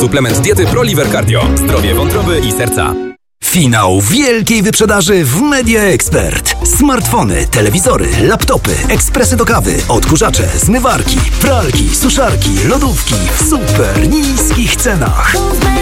Suplement diety ProLiver Cardio. Zdrowie wątroby i serca. Finał wielkiej wyprzedaży w Media Expert. Smartfony, telewizory, laptopy, ekspresy do kawy, odkurzacze, zmywarki, pralki, suszarki, lodówki w super niskich cenach.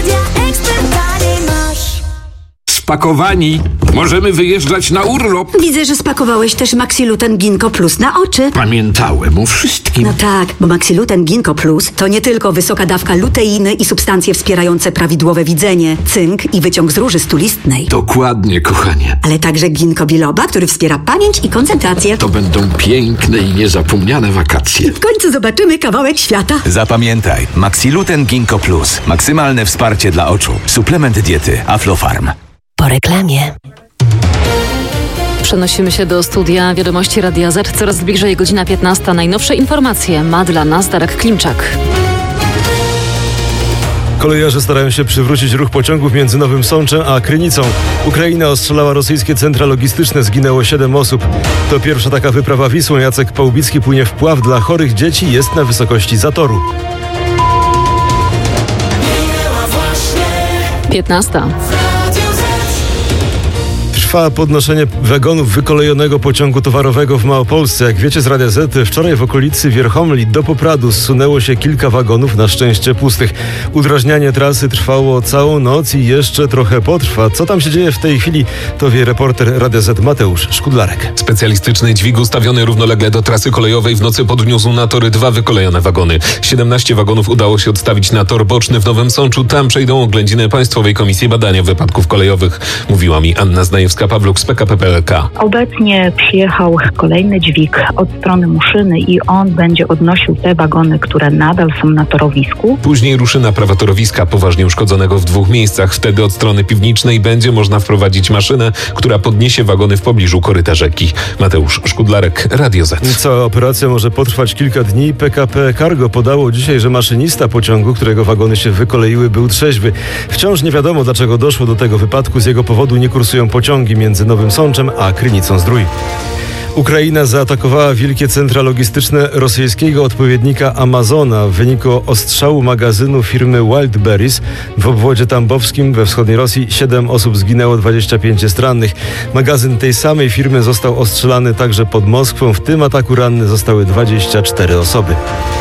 Spakowani. Możemy wyjeżdżać na urlop. Widzę, że spakowałeś też Maxiluten Ginkgo Plus na oczy. Pamiętałem o wszystkim. No tak, bo Maxiluten Ginkgo Plus to nie tylko wysoka dawka luteiny i substancje wspierające prawidłowe widzenie, cynk i wyciąg z róży stulistnej. Dokładnie, kochanie. Ale także ginkgo biloba, który wspiera pamięć i koncentrację. To będą piękne i niezapomniane wakacje. W końcu zobaczymy kawałek świata. Zapamiętaj, Maxiluten Ginkgo Plus. Maksymalne wsparcie dla oczu. Suplement diety Aflofarm. Po reklamie. Przenosimy się do studia Wiadomości Radia Z. Coraz bliżej godzina 15. Najnowsze informacje ma dla nas Darek Klimczak. Kolejarze starają się przywrócić ruch pociągów między Nowym Sączem a Krynicą. Ukraina ostrzelała rosyjskie centra logistyczne, zginęło 7 osób. To pierwsza taka wyprawa Wisłą. Jacek Pałubicki płynie w Pław dla chorych dzieci i jest na wysokości zatoru. 15. Trwa podnoszenie wagonów wykolejonego pociągu towarowego w Małopolsce. Jak wiecie z Radia Z, wczoraj w okolicy Wierchomli do Popradu zsunęło się kilka wagonów, na szczęście pustych. Udrażnianie trasy trwało całą noc i jeszcze trochę potrwa. Co tam się dzieje w tej chwili, to wie reporter Radia Z Mateusz Szkudlarek. Specjalistyczny dźwig ustawiony równolegle do trasy kolejowej w nocy podniósł na tory 2 wykolejone wagony. 17 wagonów udało się odstawić na tor boczny w Nowym Sączu. Tam przejdą oględziny Państwowej Komisji Badania Wypadków Kolejowych. Mówiła mi Anna Znajewska-Pawluk z PKP PLK. Obecnie przyjechał kolejny dźwig od strony Muszyny i on będzie odnosił te wagony, które nadal są na torowisku. Później ruszy na prawa torowiska, poważnie uszkodzonego w 2 miejscach. Wtedy od strony Piwnicznej będzie można wprowadzić maszynę, która podniesie wagony w pobliżu koryta rzeki. Mateusz Szkudlarek, Radio Z. Cała operacja może potrwać kilka dni. PKP Cargo podało dzisiaj, że maszynista pociągu, którego wagony się wykoleiły, był trzeźwy. Wciąż nie wiadomo, dlaczego doszło do tego wypadku. Z jego powodu nie kursują pociągi między Nowym Sączem a Krynicą-Zdrój. Ukraina zaatakowała wielkie centra logistyczne rosyjskiego odpowiednika Amazona w wyniku ostrzału magazynu firmy Wildberries w obwodzie tambowskim we wschodniej Rosji. 7 osób zginęło, 25 jest rannych. Magazyn tej samej firmy został ostrzelany także pod Moskwą. W tym ataku ranne zostały 24 osoby.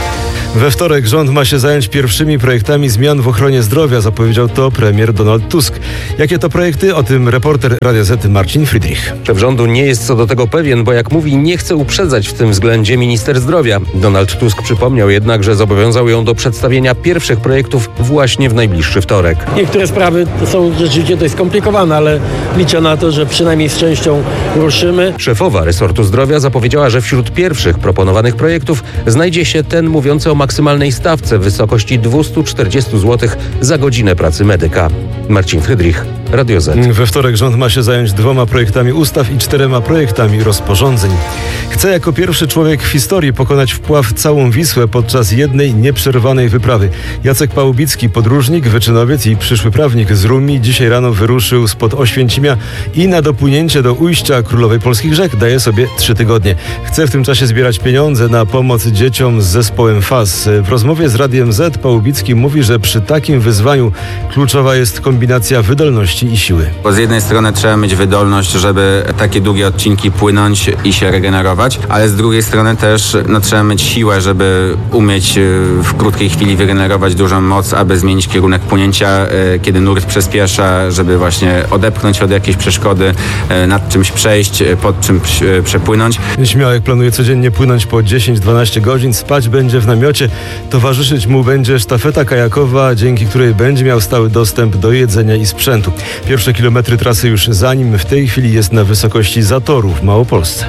We wtorek rząd ma się zająć pierwszymi projektami zmian w ochronie zdrowia, zapowiedział to premier Donald Tusk. Jakie to projekty? O tym reporter Radia Z Marcin Friedrich. Szef rządu nie jest co do tego pewien, bo jak mówi, nie chce uprzedzać w tym względzie minister zdrowia. Donald Tusk przypomniał jednak, że zobowiązał ją do przedstawienia pierwszych projektów właśnie w najbliższy wtorek. Niektóre sprawy są rzeczywiście dość skomplikowane, ale liczę na to, że przynajmniej z częścią ruszymy. Szefowa resortu zdrowia zapowiedziała, że wśród pierwszych proponowanych projektów znajdzie się ten mówiący o maksymalnej stawce w wysokości 240 zł za godzinę pracy medyka. Marcin Friedrich, Radio Z. We wtorek rząd ma się zająć 2 projektami ustaw i 4 projektami rozporządzeń. Chce jako pierwszy człowiek w historii pokonać wpław całą Wisłę podczas jednej nieprzerwanej wyprawy. Jacek Pałubicki, podróżnik, wyczynowiec i przyszły prawnik z Rumi, dzisiaj rano wyruszył spod Oświęcimia i na dopłynięcie do ujścia Królowej Polskich Rzek daje sobie 3 tygodnie. Chce w tym czasie zbierać pieniądze na pomoc dzieciom z zespołem FAS. W rozmowie z Radiem Z Pałubicki mówi, że przy takim wyzwaniu kluczowa jest kombinacja wydolności i siły. Bo z jednej strony trzeba mieć wydolność, żeby takie długie odcinki płynąć i się regenerować, ale z drugiej strony też trzeba mieć siłę, żeby umieć w krótkiej chwili wygenerować dużą moc, aby zmienić kierunek płynięcia, kiedy nurt przyspiesza, żeby właśnie odepchnąć od jakiejś przeszkody, nad czymś przejść, pod czymś przepłynąć. Śmiałek planuje codziennie płynąć po 10-12 godzin, spać będzie w namiocie, towarzyszyć mu będzie sztafeta kajakowa, dzięki której będzie miał stały dostęp do jedzenia i sprzętu. Pierwsze kilometry trasy już za nim, w tej chwili jest na wysokości zatoru w Małopolsce.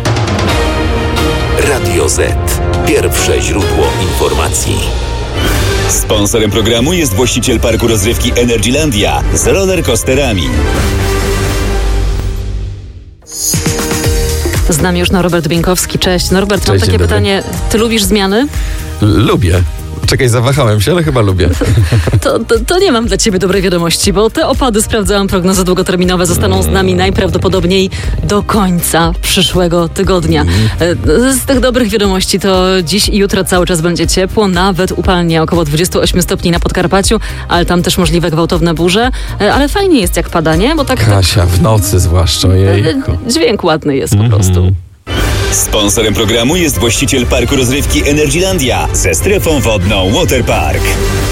Radio Z. Pierwsze źródło informacji. Sponsorem programu jest właściciel parku rozrywki Energylandia z rollercoasterami. Z nami już Norbert Bieńkowski. Cześć. Norbert, mam takie pytanie. Ty lubisz zmiany? Lubię. Czekaj, zawahałem się, ale chyba lubię. To nie mam dla ciebie dobrej wiadomości, bo te opady, sprawdzałam, prognozy długoterminowe, zostaną z nami najprawdopodobniej do końca przyszłego tygodnia. Z tych dobrych wiadomości to dziś i jutro cały czas będzie ciepło, nawet upalnie, około 28 stopni na Podkarpaciu, ale tam też możliwe gwałtowne burze, ale fajnie jest jak pada, nie? Bo Kasia, w nocy zwłaszcza, ojejku. Dźwięk ładny jest po prostu. Sponsorem programu jest właściciel parku rozrywki Energylandia ze strefą wodną Waterpark.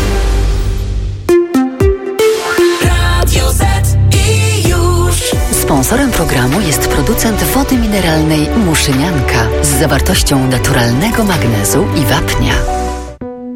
Sponsorem programu jest producent wody mineralnej Muszynianka z zawartością naturalnego magnezu i wapnia.